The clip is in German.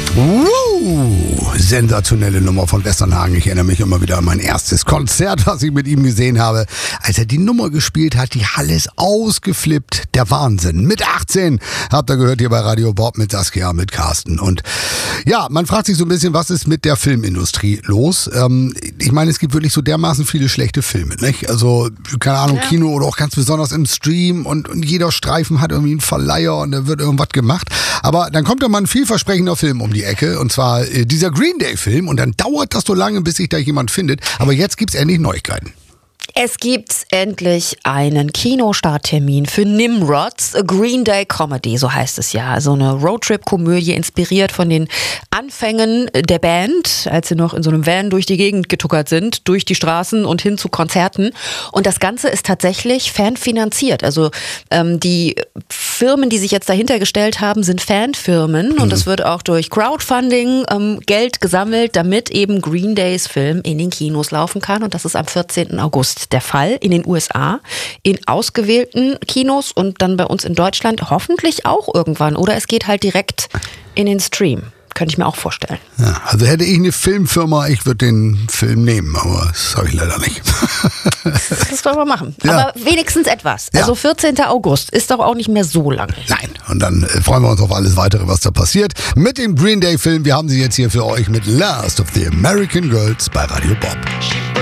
Sensationelle Nummer von Westernhagen. Ich erinnere mich immer wieder an mein erstes Konzert, was ich mit ihm gesehen habe. Als er die Nummer gespielt hat, die Halle ist ausgeflippt. Der Wahnsinn. Mit 18 habt ihr gehört hier bei Radio Bob mit Saskia, mit Carsten. Und ja, man fragt sich so ein bisschen, was ist mit der Filmindustrie los? Ich meine, es gibt wirklich so dermaßen viele schlechte Filme, nicht? Also, keine Ahnung, Kino oder auch ganz besonders im Stream und jeder Streifen hat irgendwie einen Verleiher und da wird irgendwas gemacht. Aber dann kommt da mal ein vielversprechender Film um die Ecke und zwar dieser Green Day Film und dann dauert das so lange, bis sich da jemand findet. Aber jetzt gibt's endlich Neuigkeiten. Es gibt endlich einen Kinostarttermin für Nimrods, A Green Day Comedy, so heißt es ja. So eine Roadtrip-Komödie, inspiriert von den Anfängen der Band, als sie noch in so einem Van durch die Gegend getuckert sind, durch die Straßen und hin zu Konzerten. Und das Ganze ist tatsächlich fanfinanziert. Also die Firmen, die sich jetzt dahinter gestellt haben, sind Fanfirmen. Und es wird auch durch Crowdfunding Geld gesammelt, damit eben Green Days Film in den Kinos laufen kann. Und das ist am 14. August der Fall in den USA, in ausgewählten Kinos und dann bei uns in Deutschland hoffentlich auch irgendwann. Oder es geht halt direkt in den Stream. Könnte ich mir auch vorstellen. Ja, also hätte ich eine Filmfirma, ich würde den Film nehmen, aber das habe ich leider nicht. Das wollen wir machen. Ja. Aber wenigstens etwas. Ja. Also 14. August ist doch auch nicht mehr so lange. Nein, und dann freuen wir uns auf alles Weitere, was da passiert. Mit dem Green Day Film, wir haben sie jetzt hier für euch mit Last of the American Girls bei Radio Bob.